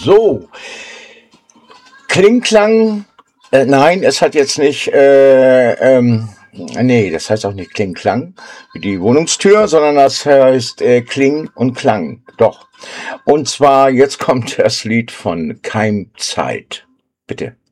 So, Klingklang, nein, es hat jetzt nicht, nee, das heißt auch nicht Klingklang, wie die Wohnungstür, sondern das heißt Kling und Klang, doch. Und zwar, jetzt kommt das Lied von Keimzeit. Bitte.